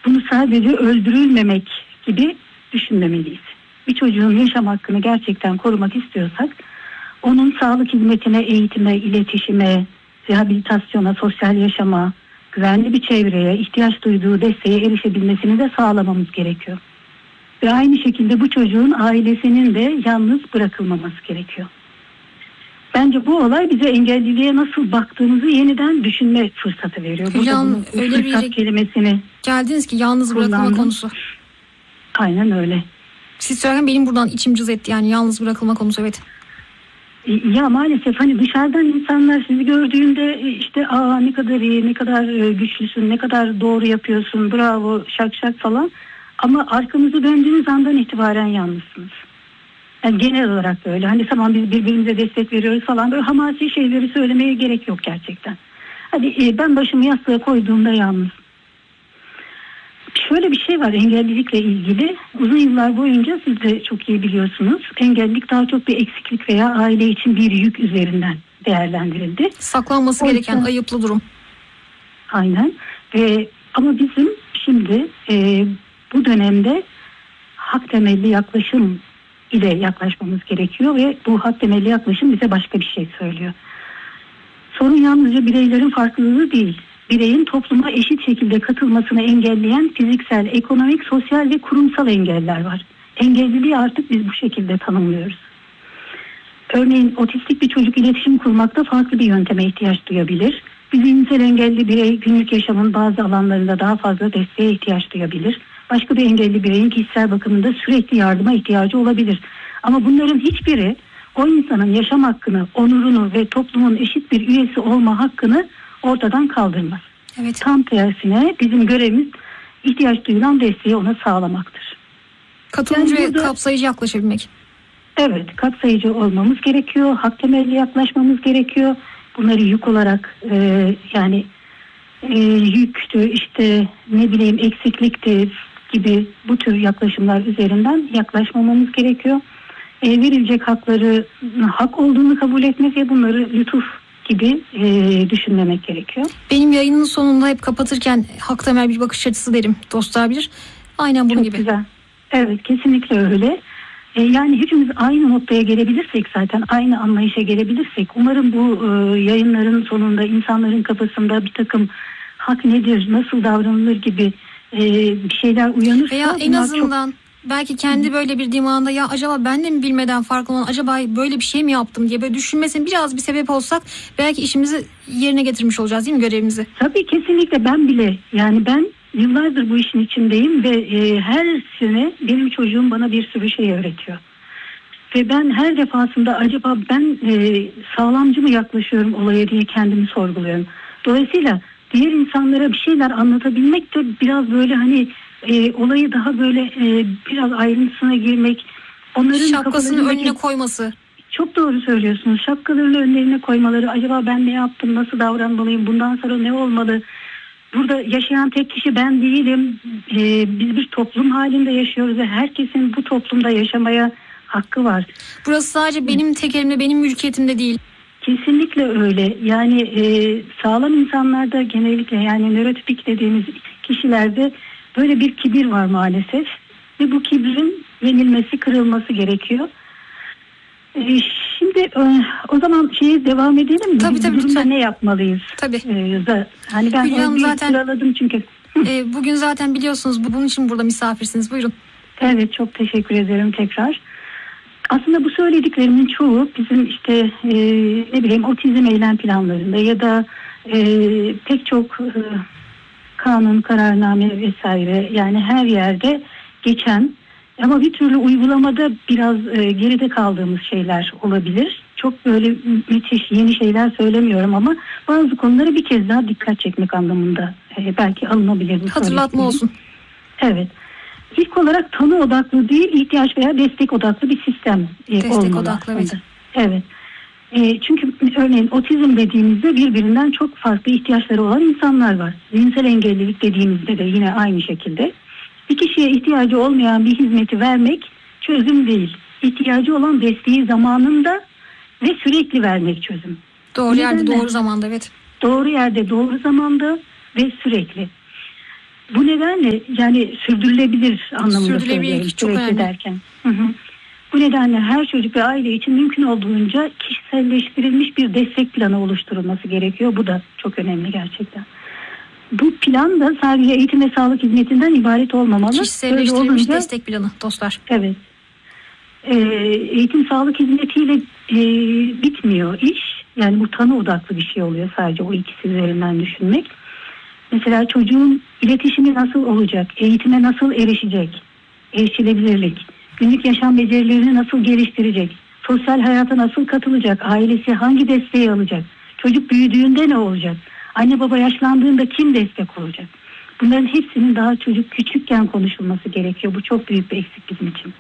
bunu sadece öldürülmemek gibi düşünmemeliyiz. Bir çocuğun yaşam hakkını gerçekten korumak istiyorsak onun sağlık hizmetine, eğitime, iletişime, rehabilitasyona, sosyal yaşama, güvenli bir çevreye, ihtiyaç duyduğu desteğe erişebilmesini de sağlamamız gerekiyor. Ve aynı şekilde bu çocuğun ailesinin de yalnız bırakılmaması gerekiyor. Bence bu olay bize engelliliğe nasıl baktığımızı yeniden düşünme fırsatı veriyor. Hülyan, öyle bir kelimesini geldiniz ki yalnız bırakılma konusu. Aynen öyle. Siz söylerken benim buradan içim cız etti, yani yalnız bırakılma konusu, evet. Ya maalesef hani dışarıdan insanlar sizi gördüğünde işte ne kadar iyi, ne kadar güçlüsün, ne kadar doğru yapıyorsun, bravo, şak şak falan. Ama arkanızı döndüğünüz andan itibaren yalnızsınız. Yani genel olarak böyle. Hani tamam biz birbirimize destek veriyoruz falan, böyle hamasi şeyleri söylemeye gerek yok gerçekten. Hadi ben başımı yastığa koyduğumda yalnız. Şöyle bir şey var engellilikle ilgili. Uzun yıllar boyunca siz de çok iyi biliyorsunuz. Engellilik daha çok bir eksiklik veya aile için bir yük üzerinden değerlendirildi. Saklanması gereken ayıplı durum. Aynen. Ama bizim şimdi bu dönemde hak temelli yaklaşım ile yaklaşmamız gerekiyor ve bu hak temelli yaklaşım bize başka bir şey söylüyor. Sorun yalnızca bireylerin farklılığı değil. Bireyin topluma eşit şekilde katılmasını engelleyen fiziksel, ekonomik, sosyal ve kurumsal engeller var. Engelliliği artık biz bu şekilde tanımlıyoruz. Örneğin otistik bir çocuk iletişim kurmakta farklı bir yönteme ihtiyaç duyabilir. Bir zihinsel engelli birey günlük yaşamın bazı alanlarında daha fazla desteğe ihtiyaç duyabilir. Başka bir engelli bireyin kişisel bakımında sürekli yardıma ihtiyacı olabilir. Ama bunların hiçbiri o insanın yaşam hakkını, onurunu ve toplumun eşit bir üyesi olma hakkını ortadan kaldırmaz. Evet. Tam tersine bizim görevimiz ihtiyaç duyulan desteği ona sağlamaktır. Katılımcı ve kapsayıcı yaklaşabilmek. Evet, kapsayıcı olmamız gerekiyor. Hak temelli yaklaşmamız gerekiyor. Bunları yük olarak yüktü, işte ne bileyim eksiklikti gibi bu tür yaklaşımlar üzerinden yaklaşmamamız gerekiyor. Verilecek hakları hak olduğunu kabul etmek ve bunları lütuf gibi düşünmemek gerekiyor. Benim yayının sonunda hep kapatırken hak temel bir bakış açısı derim. Dostlar bilir. Aynen bunun Çok gibi. Güzel. Evet, kesinlikle öyle. Yani hepimiz aynı noktaya gelebilirsek, zaten aynı anlayışa gelebilirsek, umarım bu yayınların sonunda insanların kafasında bir takım hak nedir, nasıl davranılır gibi bir şeyler uyanırsa. Veya en azından belki kendi böyle bir dimağında ya acaba ben de mi bilmeden farklı olan, acaba böyle bir şey mi yaptım diye böyle düşünmesine biraz bir sebep olsak belki işimizi yerine getirmiş olacağız, değil mi, görevimizi? Tabii kesinlikle, ben yıllardır bu işin içindeyim ve her sene benim çocuğum bana bir sürü şey öğretiyor. Ve ben her defasında acaba ben sağlamcı mı yaklaşıyorum olaya diye kendimi sorguluyorum. Dolayısıyla diğer insanlara bir şeyler anlatabilmek de biraz böyle hani olayı daha böyle biraz ayrıntısına girmek. Onların şapkasını önüne koyması. Çok doğru söylüyorsunuz. Şapkalarını önlerine koymaları, acaba ben ne yaptım, nasıl davranmalıyım, bundan sonra ne olmalı? Burada yaşayan tek kişi ben değilim. Biz bir toplum halinde yaşıyoruz ve herkesin bu toplumda yaşamaya hakkı var. Burası sadece benim tek elimde, benim mülkiyetimde değil. Kesinlikle öyle. Yani sağlam insanlarda genellikle, yani nörotipik dediğimiz kişilerde böyle bir kibir var maalesef. Ve bu kibrin yenilmesi, kırılması gerekiyor. Şimdi o zaman devam edelim mi? Tabii lütfen. Ne yapmalıyız? Tabii. Hani ben Hülya Hanım zaten sıraladım çünkü. Bugün zaten biliyorsunuz bunun için burada misafirsiniz. Buyurun. Evet, çok teşekkür ederim tekrar. Aslında bu söylediklerimin çoğu bizim işte otizm eylem planlarında ya da pek çok kanun, kararname vesaire, yani her yerde geçen ama bir türlü uygulamada biraz geride kaldığımız şeyler olabilir. Çok böyle müthiş yeni şeyler söylemiyorum ama bazı konulara bir kez daha dikkat çekmek anlamında belki alınabilir. Hatırlatma olsun. Evet. İlk olarak tanı odaklı değil, ihtiyaç veya destek odaklı bir sistem destek odaklı, evet. Evet. Çünkü örneğin otizm dediğimizde birbirinden çok farklı ihtiyaçları olan insanlar var. Zihinsel engellilik dediğimizde de yine aynı şekilde. Bir kişiye ihtiyacı olmayan bir hizmeti vermek çözüm değil. İhtiyacı olan desteği zamanında ve sürekli vermek çözüm. Doğru yerde, doğru zamanda, evet. Doğru yerde, doğru zamanda ve sürekli. Bu nedenle yani sürdürülebilir anlamında söylüyorum çok önemli. derken. Bu nedenle her çocuk ve aile için mümkün olduğunca kişiselleştirilmiş bir destek planı oluşturulması gerekiyor. Bu da çok önemli gerçekten. Bu plan da sadece eğitim ve sağlık hizmetinden ibaret olmamalı. Kişiselleştirilmiş destek planı dostlar. Evet. Eğitim sağlık hizmetiyle bitmiyor iş. Yani bu tanı odaklı bir şey oluyor sadece o ikisi üzerinden düşünmek. Mesela çocuğun iletişimi nasıl olacak? Eğitime nasıl erişecek? Erişilebilirlik. Günlük yaşam becerilerini nasıl geliştirecek? Sosyal hayata nasıl katılacak? Ailesi hangi desteği alacak? Çocuk büyüdüğünde ne olacak? Anne baba yaşlandığında kim destek olacak? Bunların hepsinin daha çocuk küçükken konuşulması gerekiyor. Bu çok büyük bir eksik bizim için.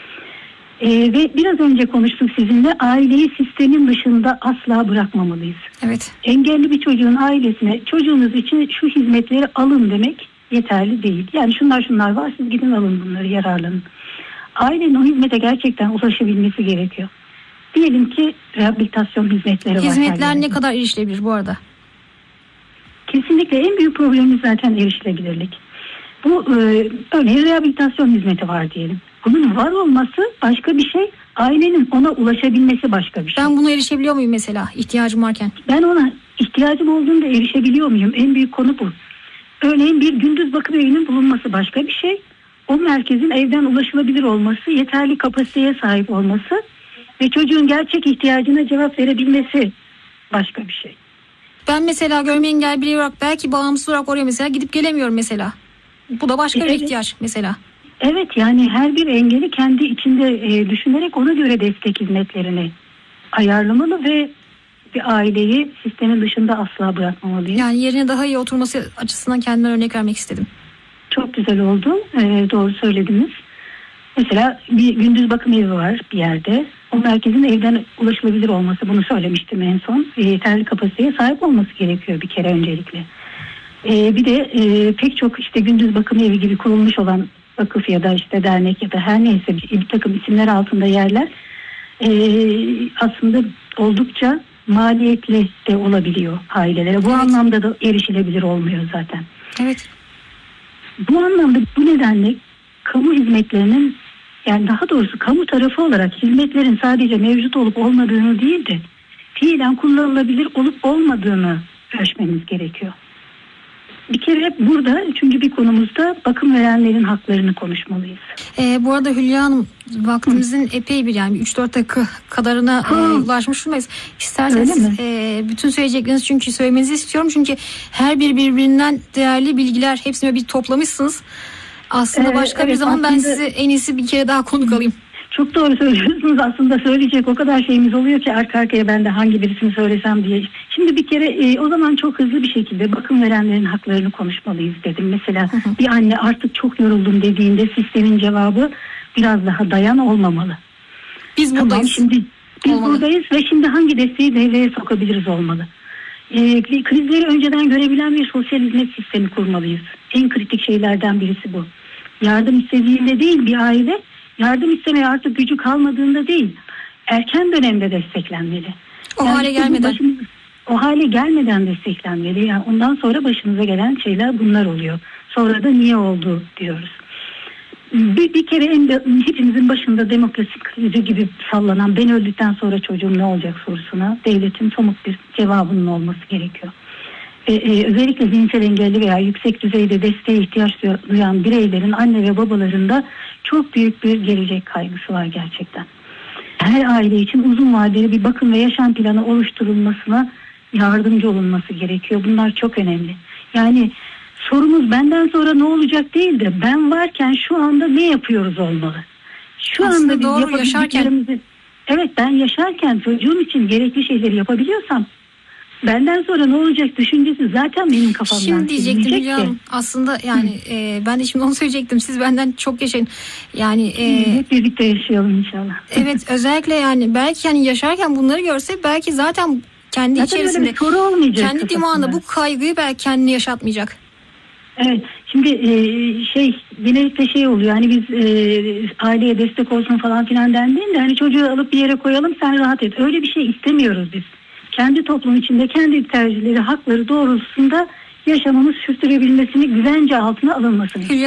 Ve biraz önce konuştuk sizinle, aileyi sistemin dışında asla bırakmamalıyız. Evet. Engelli bir çocuğun ailesine çocuğunuz için şu hizmetleri alın demek yeterli değil. Yani şunlar var, siz gidin alın bunları, yararlanın. Ailenin o hizmete gerçekten ulaşabilmesi gerekiyor. Diyelim ki rehabilitasyon hizmetleri var. Hizmetler ne kadar erişilebilir bu arada? Kesinlikle en büyük problemimiz zaten erişilebilirlik. Bu örneğin rehabilitasyon hizmeti var diyelim. Bunun var olması başka bir şey, ailenin ona ulaşabilmesi başka bir şey. Ben buna erişebiliyor muyum mesela ihtiyacım varken? Ben ona ihtiyacım olduğunda erişebiliyor muyum? En büyük konu bu. Örneğin bir gündüz bakım evinin bulunması başka bir şey. O merkezin evden ulaşılabilir olması, yeterli kapasiteye sahip olması ve çocuğun gerçek ihtiyacına cevap verebilmesi başka bir şey. Ben mesela görme engelli birey olarak belki bağımsız olarak oraya mesela gidip gelemiyorum mesela. Bu da başka bir ihtiyaç mesela. Evet, yani her bir engeli kendi içinde düşünerek ona göre destek hizmetlerini ayarlamalı ve bir aileyi sistemin dışında asla bırakmamalıyız. Yani yerine daha iyi oturması açısından kendime örnek vermek istedim. Çok güzel oldu. Doğru söylediniz. Mesela bir gündüz bakım evi var bir yerde. O merkezin evden ulaşılabilir olması, bunu söylemiştim en son. Yeterli kapasiteye sahip olması gerekiyor bir kere öncelikle. Bir de pek çok işte gündüz bakım evi gibi kurulmuş olan vakıf ya da işte dernek ya da her neyse bir takım isimler altında yerler aslında oldukça maliyetli de olabiliyor ailelere. Bu anlamda da erişilebilir olmuyor zaten. Evet. Bu anlamda bu nedenle kamu hizmetlerinin, yani daha doğrusu kamu tarafı olarak hizmetlerin sadece mevcut olup olmadığını değil de fiilen kullanılabilir olup olmadığını ölçmemiz gerekiyor. Bir kere burada üçüncü bir konumuzda bakım verenlerin haklarını konuşmalıyız. Bu arada Hülya Hanım, vaktimizin epey bir, yani 3-4 dakika kadarına ulaşmış durumdayız. İsterseniz bütün söyleyecekleriniz, çünkü söylemenizi istiyorum. Çünkü her bir birbirinden değerli bilgiler, hepsini bir toplamışsınız. Aslında başka bir zaman ben sizi en iyisi bir kere daha konuk alayım. Çok doğru söylüyorsunuz. Aslında söyleyecek o kadar şeyimiz oluyor ki arka arkaya ben de hangi birisini söylesem diye. Şimdi bir kere o zaman çok hızlı bir şekilde bakım verenlerin haklarını konuşmalıyız dedim. Mesela bir anne artık çok yoruldum dediğinde sistemin cevabı biraz daha dayan olmamalı. Biz buradayız. Tamam, şimdi biz buradayız ve şimdi hangi desteği devreye sokabiliriz olmalı. Krizleri önceden görebilen bir sosyal hizmet sistemi kurmalıyız. En kritik şeylerden birisi bu. Yardım istediğinde değil bir aile, yardım istemeye artık gücü kalmadığında değil, erken dönemde desteklenmeli. O hale gelmeden. O hale gelmeden desteklenmeli. Yani ondan sonra başınıza gelen şeyler bunlar oluyor. Sonra da niye oldu diyoruz. Bir kere hepimizin başında demokrasi krizi gibi sallanan ben öldükten sonra çocuğum ne olacak sorusuna devletin somut bir cevabının olması gerekiyor. Özellikle zihinsel engelli veya yüksek düzeyde desteğe ihtiyaç duyan bireylerin anne ve babalarında çok büyük bir gelecek kaygısı var gerçekten. Her aile için uzun vadeli bir bakım ve yaşam planı oluşturulmasına yardımcı olunması gerekiyor. Bunlar çok önemli. Yani sorumuz benden sonra ne olacak değil de ben varken şu anda ne yapıyoruz olmalı. Şu aslında anda doğru yaşarken. Evet, ben yaşarken çocuğum için gerekli şeyleri yapabiliyorsam benden sonra ne olacak düşüncesi zaten benim kafamdan. Şimdi diyecektim Hülya Hanım. Aslında yani ben de şimdi onu söyleyecektim. Siz benden çok yaşayın. Yani hep birlikte yaşayalım inşallah. Evet, özellikle yani belki yani yaşarken bunları görse belki zaten kendi içerisinde, kendi dimağında bu kaygıyı belki kendine yaşatmayacak. Evet, şimdi genellikle oluyor, hani biz aileye destek olsun falan filan dendiğinde hani çocuğu alıp bir yere koyalım sen rahat et. Öyle bir şey istemiyoruz biz. Kendi toplum içinde kendi tercihleri, hakları doğrultusunda yaşamını sürdürebilmesini, güvence altına alınmasını.